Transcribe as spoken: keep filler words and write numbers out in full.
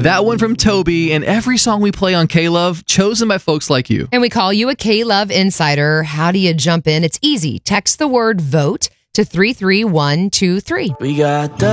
That one from Toby, and every song we play on K-Love, chosen by folks like you. And we call you a K-Love Insider. How do you jump in? It's easy. Text the word VOTE to three three one two three. We got the